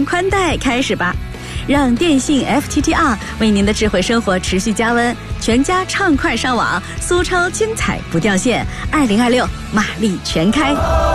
从宽带开始吧，让电信 FTTR 为您的智慧生活持续加温，全家畅快上网，苏超精彩不掉线，2026马力全开。